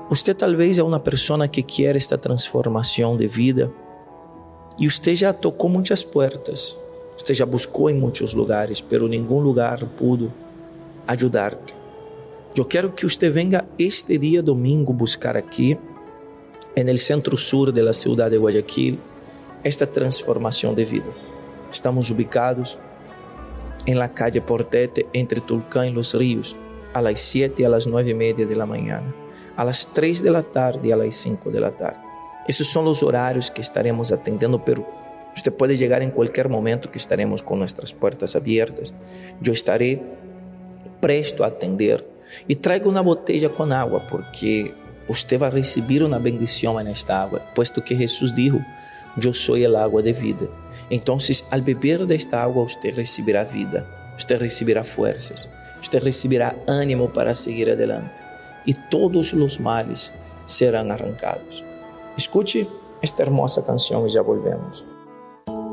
Usted talvez é uma pessoa que quer esta transformação de vida e usted já tocou muitas portas, usted já buscou em muitos lugares, pero nenhum lugar pudo ajudar-te. Eu quero que usted venga este dia domingo buscar aqui, no centro-sur da cidade de Guayaquil, esta transformação de vida. Estamos ubicados em la calle Portete, entre Tulcán e Los Ríos, a las 7 e a las 9:30 da manhã, a las 3 da tarde e a las 5 da tarde. Esses são os horários que estaremos atendendo, pero você pode chegar em qualquer momento que estaremos com nossas portas abertas. Eu estarei presto a atender e trago uma botella com água, porque você vai receber uma bendição nesta água, puesto que Jesus dijo, eu sou a água de vida. Então, al beber desta água, você receberá vida, você receberá forças, você receberá ânimo para seguir adelante e todos os males serão arrancados. Escute esta hermosa canção e já volvemos.